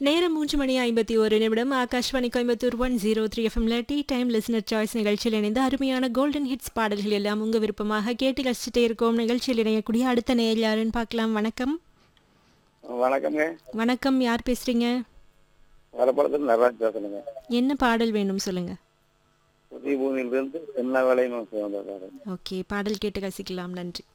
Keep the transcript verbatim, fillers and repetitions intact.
நேரம் மூன்று மணி ஐம்பத்தி ஒரு நிமிடம். Akashvani Coimbatore one zero three எஃப்எம்ல டீ டைம் லிசனர் சாய்ஸ் நிகழ்ச்சியில் இணைந்து அருமையான கோல்டன் ஹிட்ஸ் பாடல்கள் எல்லாம் உங்க விருப்பமாக கேட்டு ரசிச்சுட்டே இருக்கோம். நிகழ்ச்சியில் இணையக்கூடிய அடுத்த நேயர் யாருன்னு பார்க்கலாம். வணக்கம். வணக்கம்ங்க. வணக்கம், யார் பேசுறீங்க? வடபழத்துல நடராஜ் பேசுறேங்க. என்ன பாடல் வேணும் சொல்லுங்க. புதிய பூமியிலிருந்து என்ன வேலையும் ஓகே, பாடல் கேட்டு ரசிக்கலாம். நன்றி.